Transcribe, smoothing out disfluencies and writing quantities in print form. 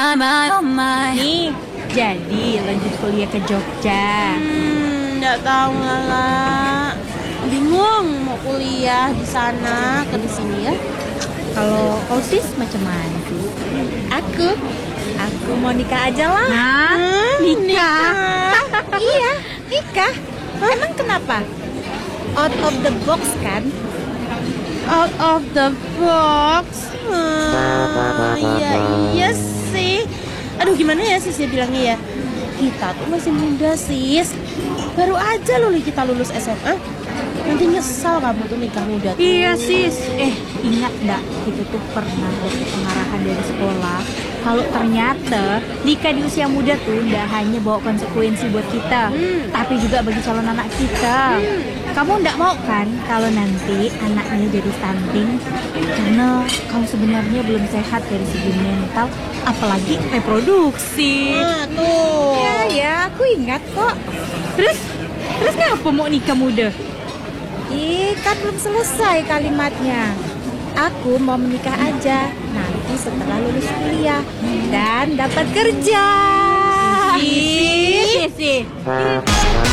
Nih, jadi lanjut kuliah ke Jogja. Nggak tahu Lala. Bingung mau kuliah di sana ke di sini ya. Kalau kau sis macam mana sih? Aku mau nikah aja lah. Nikah? Iya, nikah. Emang kenapa? Out of the box kan? Out of the box. Iya sih. Aduh gimana ya sis ya bilangnya ya. Kita tuh masih muda sis. Baru aja loh kita lulus SMA. Nanti nyesal kamu tuh nikah muda tuh. Iya sis. Ingat nggak kita tuh pernah dapat pengarahan dari sekolah kalau ternyata nikah di usia muda tuh nggak hanya bawa konsekuensi buat kita, tapi juga bagi calon anak kita. Kamu nggak mau kan kalau nanti anaknya jadi stunting karena kamu sebenarnya belum sehat dari segi mental, apalagi reproduksi. Tuh. Ya, aku ingat kok. Terus ngapa mau nikah muda? Kan belum selesai kalimatnya. Aku mau menikah aja nanti setelah lulus kuliah dan dapat kerja. Sih.